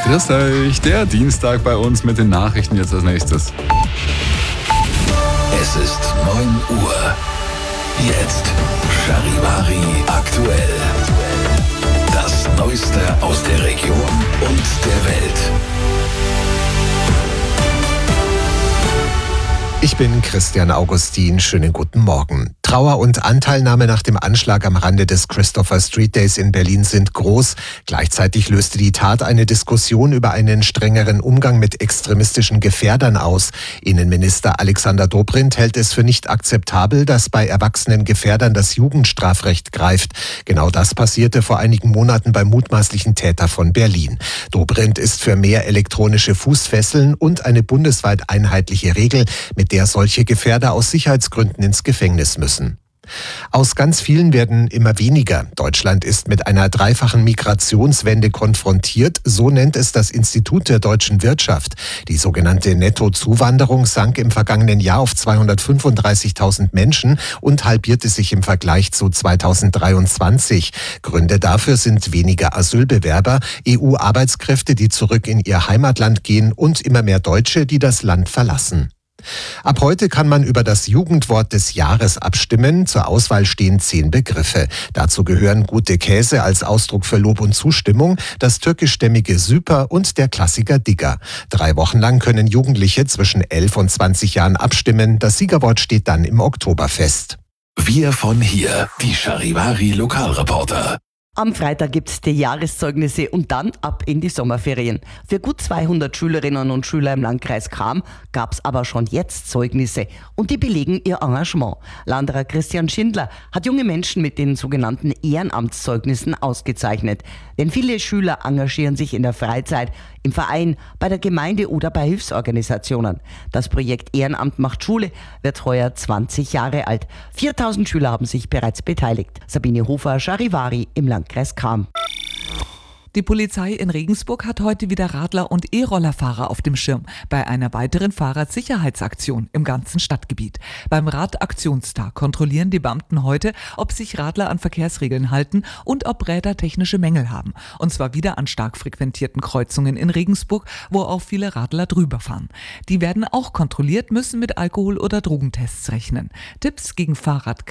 Grüß euch, der Dienstag bei uns mit den Nachrichten jetzt als nächstes. Es ist 9 Uhr. Jetzt Charivari aktuell. Das Neueste aus der Region und der Welt. Ich bin Christian Augustin, schönen guten Morgen. Trauer und Anteilnahme nach dem Anschlag am Rande des Christopher Street Days in Berlin sind groß. Gleichzeitig löste die Tat eine Diskussion über einen strengeren Umgang mit extremistischen Gefährdern aus. Innenminister Alexander Dobrindt hält es für nicht akzeptabel, dass bei erwachsenen Gefährdern das Jugendstrafrecht greift. Genau das passierte vor einigen Monaten beim mutmaßlichen Täter von Berlin. Dobrindt ist für mehr elektronische Fußfesseln und eine bundesweit einheitliche Regel, mit der solche Gefährder aus Sicherheitsgründen ins Gefängnis müssen. Aus ganz vielen werden immer weniger. Deutschland ist mit einer dreifachen Migrationswende konfrontiert, so nennt es das Institut der deutschen Wirtschaft. Die sogenannte Nettozuwanderung sank im vergangenen Jahr auf 235.000 Menschen und halbierte sich im Vergleich zu 2023. Gründe dafür sind weniger Asylbewerber, EU-Arbeitskräfte, die zurück in ihr Heimatland gehen und immer mehr Deutsche, die das Land verlassen. Ab heute kann man über das Jugendwort des Jahres abstimmen. Zur Auswahl stehen 10 Begriffe. Dazu gehören gute Käse als Ausdruck für Lob und Zustimmung, das türkischstämmige Süper und der Klassiker Digger. 3 Wochen lang können Jugendliche zwischen 11 und 20 Jahren abstimmen. Das Siegerwort steht dann im Oktober fest. Wir von hier, die Charivari Lokalreporter. Am Freitag gibt es die Jahreszeugnisse und dann ab in die Sommerferien. Für gut 200 Schülerinnen und Schüler im Landkreis Cham gab es aber schon jetzt Zeugnisse und die belegen ihr Engagement. Landrat Christian Schindler hat junge Menschen mit den sogenannten Ehrenamtszeugnissen ausgezeichnet. Denn viele Schüler engagieren sich in der Freizeit, im Verein, bei der Gemeinde oder bei Hilfsorganisationen. Das Projekt Ehrenamt macht Schule wird heuer 20 Jahre alt. 4000 Schüler haben sich bereits beteiligt. Sabine Hofer, Charivari im Landkreis Cham. Die Polizei in Regensburg hat heute wieder Radler- und E-Rollerfahrer auf dem Schirm bei einer weiteren Fahrradsicherheitsaktion im ganzen Stadtgebiet. Beim Radaktionstag kontrollieren die Beamten heute, ob sich Radler an Verkehrsregeln halten und ob Räder technische Mängel haben. Und zwar wieder an stark frequentierten Kreuzungen in Regensburg, wo auch viele Radler drüber fahren. Die werden auch kontrolliert, müssen mit Alkohol- oder Drogentests rechnen. Tipps gegen